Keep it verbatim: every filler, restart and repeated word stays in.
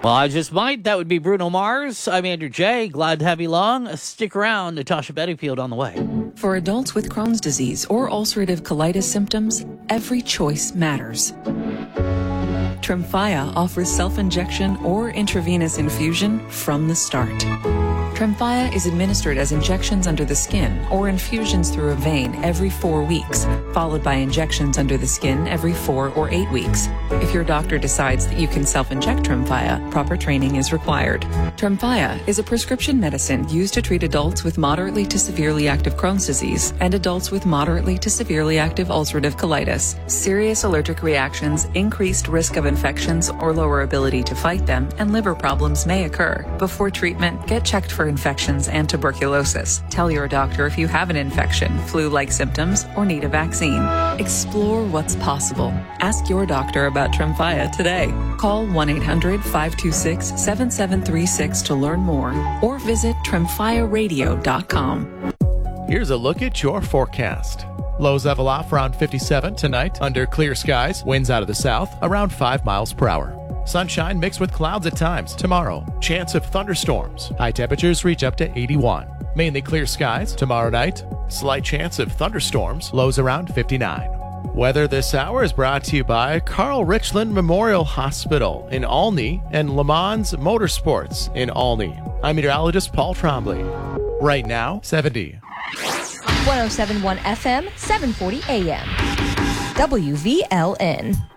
Well, I just might. That would be Bruno Mars. I'm Andrew J. Glad to have you along. Stick around. Natasha Bedingfield on the way. For adults with Crohn's disease or ulcerative colitis symptoms, every choice matters. Tremfya offers self-injection or intravenous infusion from the start. Tremfya is administered as injections under the skin or infusions through a vein every four weeks, followed by injections under the skin every four or eight weeks. If your doctor decides that you can self-inject Tremfya, proper training is required. Tremfya is a prescription medicine used to treat adults with moderately to severely active Crohn's disease and adults with moderately to severely active ulcerative colitis. Serious allergic reactions, increased risk of infections or lower ability to fight them, and liver problems may occur. Before treatment, get checked for infections and tuberculosis. Tell your doctor if you have an infection, flu-like symptoms, or need a vaccine. Explore what's possible. Ask your doctor about Tremfya today. Call one eight hundred five two six seven seven three six to learn more or visit tremfya radio dot com. Here's a look at your forecast. Lows level off around fifty-seven tonight under clear skies. Winds out of the south around five miles per hour. Sunshine mixed with clouds at times. Tomorrow, chance of thunderstorms. High temperatures reach up to eighty-one. Mainly clear skies. Tomorrow night, slight chance of thunderstorms. Lows around fifty-nine. Weather this hour is brought to you by Carl Richland Memorial Hospital in Olney and Le Mans Motorsports in Olney. I'm meteorologist Paul Trombley. Right now, seventy. one oh seven point one F M, seven forty A M. W V L N.